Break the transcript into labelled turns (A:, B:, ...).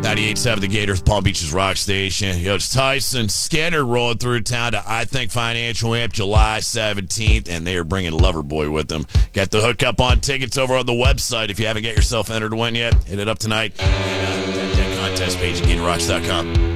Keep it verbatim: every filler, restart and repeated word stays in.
A: ninety-eight point seven The Gators, Palm Beach's rock station. Yo, it's Tyson Skinner rolling through town to I Think Financial Amp July seventeenth, and they are bringing Loverboy with them. Got the hookup on tickets over on the website. If you haven't got yourself entered to win yet, hit it up tonight. And, uh, that, that contest page at gator rocks dot com.